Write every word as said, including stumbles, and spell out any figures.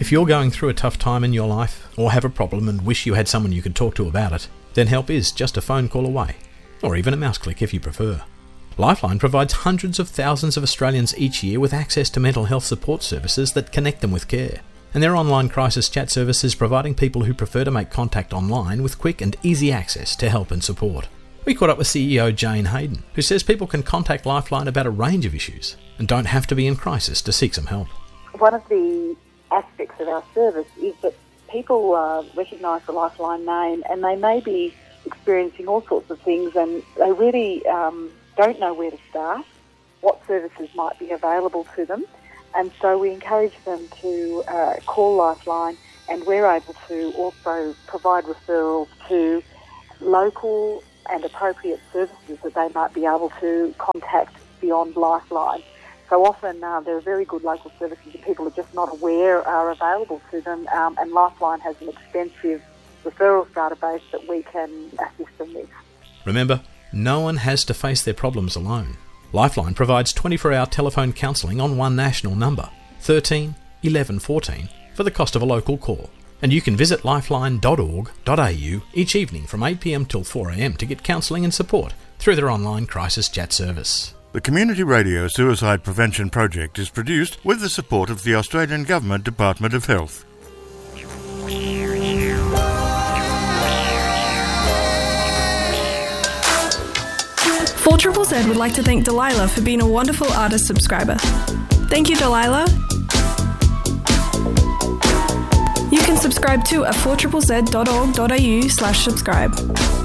If you're going through a tough time in your life, or have a problem and wish you had someone you could talk to about it, then help is just a phone call away, or even a mouse click if you prefer. Lifeline provides hundreds of thousands of Australians each year with access to mental health support services that connect them with care. And their online crisis chat service is providing people who prefer to make contact online with quick and easy access to help and support. We caught up with C E O Jane Hayden, who says people can contact Lifeline about a range of issues and don't have to be in crisis to seek some help. One of the aspects of our service is that people uh, recognise the Lifeline name and they may be experiencing all sorts of things and they really um, don't know where to start, what services might be available to them. And so we encourage them to uh, call Lifeline, and we're able to also provide referrals to local and appropriate services that they might be able to contact beyond Lifeline. So often uh, there are very good local services that people are just not aware are available to them, um, and Lifeline has an extensive referrals database that we can assist them with. Remember, no one has to face their problems alone. Lifeline provides twenty-four hour telephone counselling on one national number, thirteen eleven fourteen, for the cost of a local call. And you can visit lifeline dot org dot a u each evening from eight p m till four a m to get counselling and support through their online crisis chat service. The Community Radio Suicide Prevention Project is produced with the support of the Australian Government Department of Health. four Z Z Z would like to thank Delilah for being a wonderful artist subscriber. Thank you, Delilah. You can subscribe too at four Z Z Z dot org dot a u slash subscribe.